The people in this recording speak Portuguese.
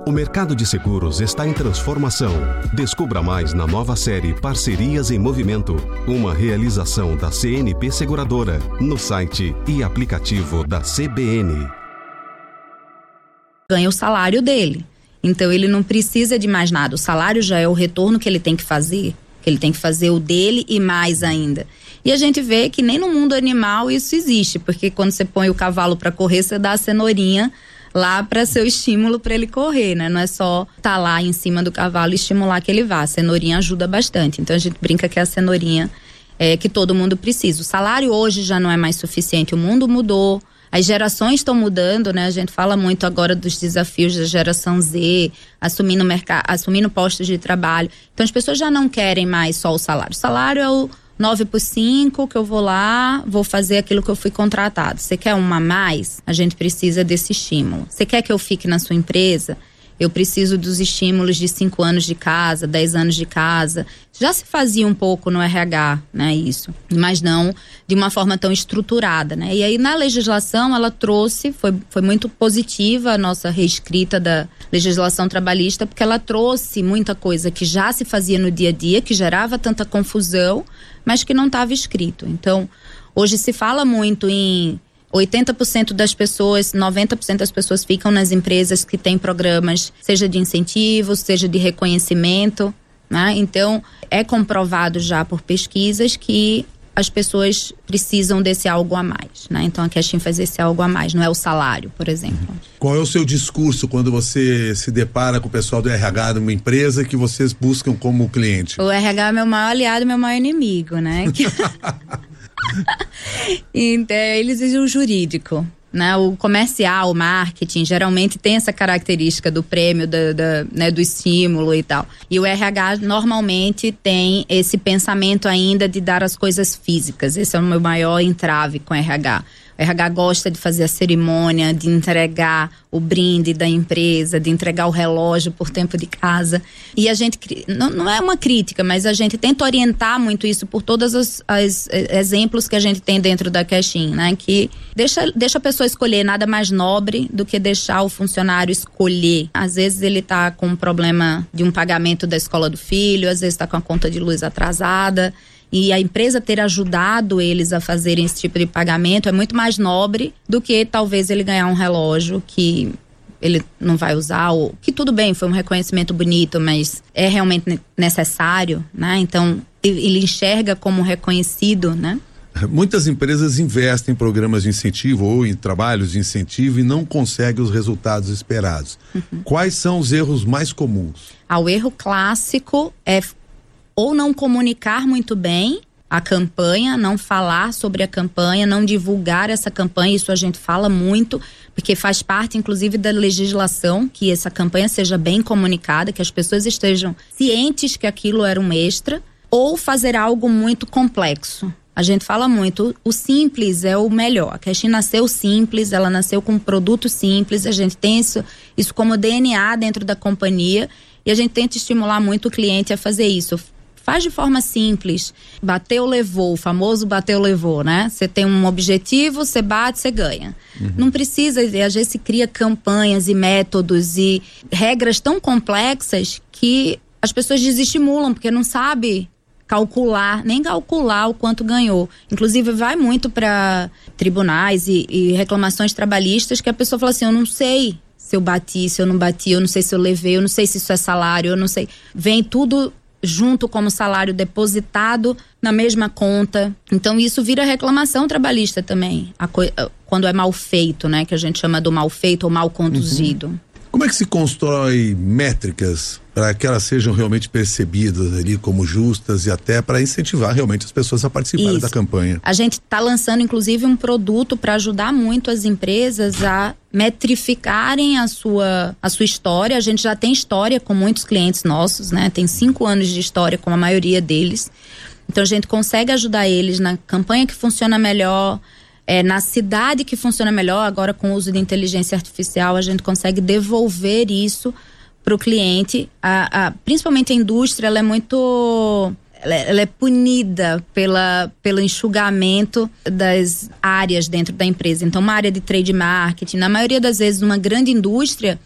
O mercado de seguros está em transformação. Descubra mais na nova série Parcerias em Movimento, uma realização da CNP Seguradora, no site e aplicativo da CBN. Ganha o salário dele. Então ele não precisa de mais nada. O salário já é o retorno que ele tem que fazer. Ele tem que fazer o dele e mais ainda. E a gente vê que nem no mundo animal isso existe, porque quando você põe o cavalo para correr, você dá a cenourinha lá para ser o estímulo para ele correr, né? Não é só estar lá em cima do cavalo e estimular que ele vá. A cenourinha ajuda bastante. Então a gente brinca que é a cenourinha que todo mundo precisa. O salário hoje já não é mais suficiente, o mundo mudou. As gerações estão mudando, né? A gente fala muito agora dos desafios da geração Z, assumindo postos de trabalho. Então as pessoas já não querem mais só o salário. O salário é o 9/5, que eu vou lá, vou fazer aquilo que eu fui contratado. Você quer uma a mais? A gente precisa desse estímulo. Você quer que eu fique na sua empresa? Eu preciso dos estímulos de 5 anos de casa, 10 anos de casa. Já se fazia um pouco no RH, né, isso. Mas não de uma forma tão estruturada, né. E aí na legislação ela trouxe, foi muito positiva a nossa reescrita da legislação trabalhista, porque ela trouxe muita coisa que já se fazia no dia a dia, que gerava tanta confusão, mas que não estava escrito. Então, hoje se fala muito em 80% das pessoas, 90% das pessoas ficam nas empresas que têm programas, seja de incentivos, seja de reconhecimento, né? Então, é comprovado já por pesquisas que as pessoas precisam desse algo a mais, né? Então, a Cashin faz esse algo a mais, não é o salário, por exemplo. Qual é o seu discurso quando você se depara com o pessoal do RH de uma empresa que vocês buscam como cliente? O RH é meu maior aliado, meu maior inimigo, né? Então, eles dizem o jurídico, né? O comercial, o marketing, geralmente tem essa característica do prêmio, né, do estímulo e tal. E o RH normalmente tem esse pensamento ainda de dar as coisas físicas. Esse é o meu maior entrave com o RH. O RH gosta de fazer a cerimônia, de entregar o brinde da empresa, de entregar o relógio por tempo de casa. E a gente, não é uma crítica, mas a gente tenta orientar muito isso por todos os exemplos que a gente tem dentro da Cashin, né? Que deixa a pessoa escolher, nada mais nobre do que deixar o funcionário escolher. Às vezes ele tá com um problema de um pagamento da escola do filho, às vezes tá com a conta de luz atrasada. E a empresa ter ajudado eles a fazerem esse tipo de pagamento é muito mais nobre do que talvez ele ganhar um relógio que ele não vai usar, ou que tudo bem, foi um reconhecimento bonito, mas é realmente necessário, né? Então, ele enxerga como reconhecido, né? Muitas empresas investem em programas de incentivo ou em trabalhos de incentivo e não conseguem os resultados esperados. Quais são os erros mais comuns? O erro clássico é ou não comunicar muito bem a campanha, não falar sobre a campanha, não divulgar essa campanha. Isso a gente fala muito, porque faz parte inclusive da legislação que essa campanha seja bem comunicada, que as pessoas estejam cientes que aquilo era um extra, ou fazer algo muito complexo. A gente fala muito, o simples é o melhor. A Cashin nasceu simples, ela nasceu com um produto simples, a gente tem isso como DNA dentro da companhia e a gente tenta estimular muito o cliente a fazer isso. Faz de forma simples. Bateu, levou. O famoso bateu, levou, né? Você tem um objetivo, você bate, você ganha. Não precisa, às vezes se cria campanhas e métodos e regras tão complexas que as pessoas desestimulam, porque não sabe nem calcular o quanto ganhou. Inclusive vai muito para tribunais e reclamações trabalhistas que a pessoa fala assim, eu não sei se eu bati, se eu não bati, eu não sei se eu levei, eu não sei se isso é salário, eu não sei. Vem tudo junto como salário depositado na mesma conta. Então isso vira reclamação trabalhista também, quando é mal feito, né? Que a gente chama do mal feito ou mal conduzido. Como é que se constrói métricas para que elas sejam realmente percebidas ali como justas e até para incentivar realmente as pessoas a participarem da campanha? A gente está lançando inclusive um produto para ajudar muito as empresas a metrificarem a sua história. A gente já tem história com muitos clientes nossos, né? Tem 5 anos de história com a maioria deles. Então a gente consegue ajudar eles na campanha que funciona melhor, na cidade que funciona melhor. Agora com o uso de inteligência artificial a gente consegue devolver isso para o cliente. Principalmente a indústria, ela é muito... Ela é punida pelo enxugamento das áreas dentro da empresa. Então, uma área de trade marketing, na maioria das vezes, uma grande indústria,